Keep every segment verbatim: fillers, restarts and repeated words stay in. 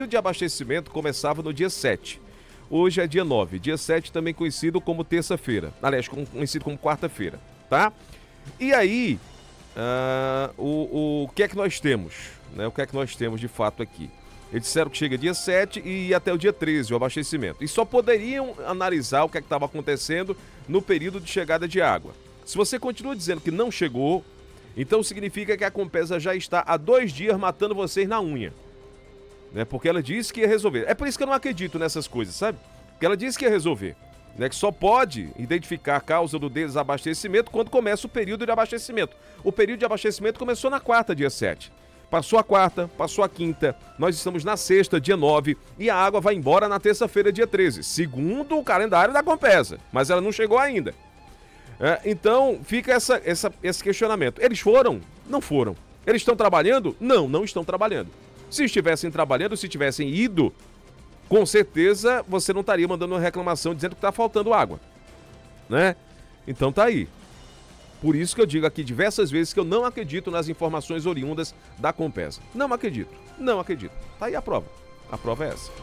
de abastecimento começava no dia sete. Hoje é dia nove. Dia sete também conhecido como terça-feira. Aliás, conhecido como quarta-feira, tá? E aí, uh, o, o que é que nós temos? Né? O que é que nós temos de fato aqui? Eles disseram que chega dia sete e ia até o dia treze o abastecimento. E só poderiam analisar o que é que estava acontecendo no período de chegada de água. Se você continua dizendo que não chegou, então significa que a Compesa já está há dois dias matando vocês na unha. Né? Porque ela disse que ia resolver. É por isso que eu não acredito nessas coisas, sabe? Porque ela disse que ia resolver. Né? Que só pode identificar a causa do desabastecimento quando começa o período de abastecimento. O período de abastecimento começou na quarta, dia sete. Passou a quarta, passou a quinta, nós estamos na sexta, dia nove, e a água vai embora na terça-feira, dia treze, segundo o calendário da Compesa, mas ela não chegou ainda. É, então, fica essa, essa, esse questionamento. Eles foram? Não foram. Eles estão trabalhando? Não, não estão trabalhando. Se estivessem trabalhando, se tivessem ido, com certeza você não estaria mandando uma reclamação dizendo que está faltando água, né? Então tá aí. Por isso que eu digo aqui diversas vezes que eu não acredito nas informações oriundas da Compesa. Não acredito, não acredito. Tá aí a prova. A prova é essa.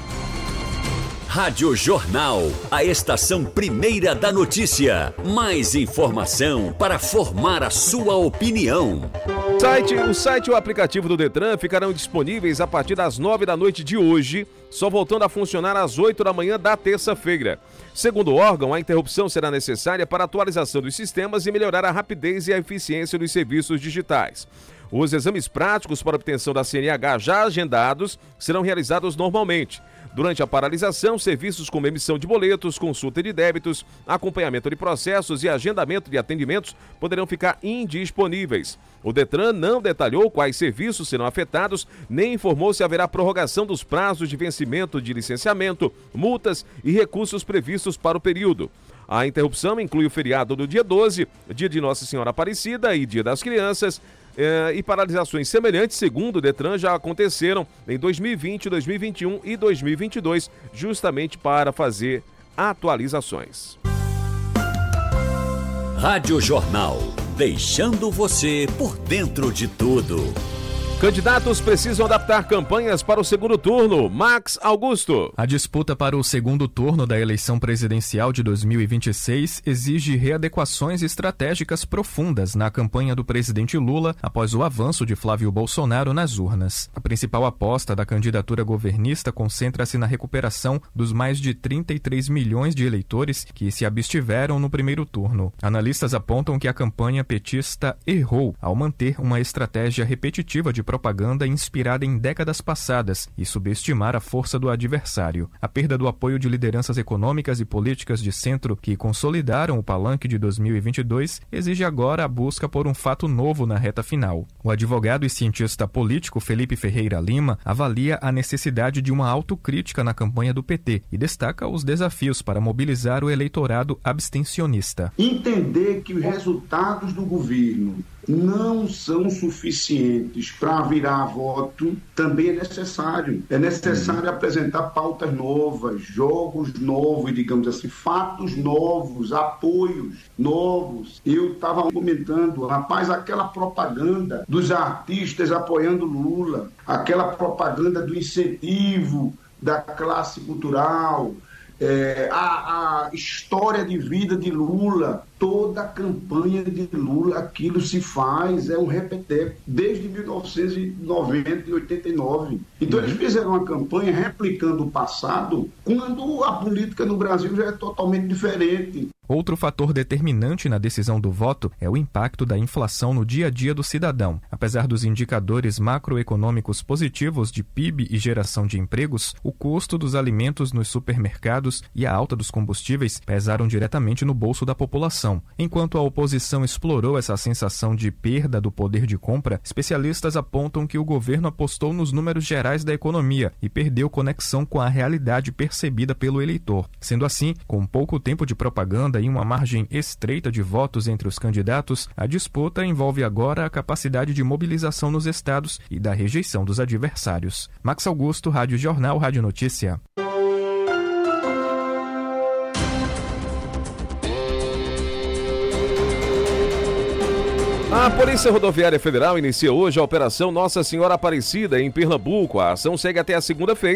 Rádio Jornal, a estação primeira da notícia. Mais informação para formar a sua opinião. O site, o site e o aplicativo do Detran ficarão disponíveis a partir das nove da noite de hoje, só voltando a funcionar às oito da manhã da terça-feira. Segundo o órgão, a interrupção será necessária para a atualização dos sistemas e melhorar a rapidez e a eficiência dos serviços digitais. Os exames práticos para obtenção da C N H já agendados serão realizados normalmente. Durante a paralisação, serviços como emissão de boletos, consulta de débitos, acompanhamento de processos e agendamento de atendimentos poderão ficar indisponíveis. O Detran não detalhou quais serviços serão afetados, nem informou se haverá prorrogação dos prazos de vencimento de licenciamento, multas e recursos previstos para o período. A interrupção inclui o feriado do dia doze, dia de Nossa Senhora Aparecida e dia das Crianças, eh, e paralisações semelhantes, segundo o Detran, já aconteceram em dois mil e vinte, dois mil e vinte e um e dois mil e vinte e dois, justamente para fazer atualizações. Rádio Jornal, deixando você por dentro de tudo. Candidatos precisam adaptar campanhas para o segundo turno. Max Augusto. A disputa para o segundo turno da eleição presidencial de dois mil e vinte e seis exige readequações estratégicas profundas na campanha do presidente Lula após o avanço de Flávio Bolsonaro nas urnas. A principal aposta da candidatura governista concentra-se na recuperação dos mais de trinta e três milhões de eleitores que se abstiveram no primeiro turno. Analistas apontam que a campanha petista errou ao manter uma estratégia repetitiva de propaganda inspirada em décadas passadas e subestimar a força do adversário. A perda do apoio de lideranças econômicas e políticas de centro que consolidaram o palanque de dois mil e vinte e dois exige agora a busca por um fato novo na reta final. O advogado e cientista político Felipe Ferreira Lima avalia a necessidade de uma autocrítica na campanha do P T e destaca os desafios para mobilizar o eleitorado abstencionista. Entender que os resultados do governo não são suficientes para virar voto também é necessário. É necessário uhum. apresentar pautas novas, jogos novos, digamos assim, fatos novos, apoios novos. Eu estava comentando, rapaz, aquela propaganda dos artistas apoiando Lula, aquela propaganda do incentivo da classe cultural, É, a, a história de vida de Lula, toda a campanha de Lula, aquilo se faz, é um repeteco, desde mil novecentos e noventa e oitenta e nove. Então eles fizeram uma campanha replicando o passado, quando a política no Brasil já é totalmente diferente. Outro fator determinante na decisão do voto é o impacto da inflação no dia a dia do cidadão. Apesar dos indicadores macroeconômicos positivos de P I B e geração de empregos, o custo dos alimentos nos supermercados e a alta dos combustíveis pesaram diretamente no bolso da população. Enquanto a oposição explorou essa sensação de perda do poder de compra, especialistas apontam que o governo apostou nos números gerais da economia e perdeu conexão com a realidade percebida pelo eleitor. Sendo assim, com pouco tempo de propaganda e uma margem estreita de votos entre os candidatos, a disputa envolve agora a capacidade de mobilização nos estados e da rejeição dos adversários. Max Augusto, Rádio Jornal, Rádio Notícia. A Polícia Rodoviária Federal inicia hoje a Operação Nossa Senhora Aparecida em Pernambuco. A ação segue até a segunda-feira.